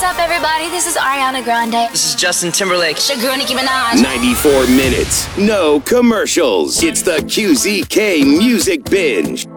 up, everybody? This is Ariana Grande. This is Justin Timberlake. It's your girl, Nicki Minaj. 94 minutes, no commercials. It's the QZK Music Binge.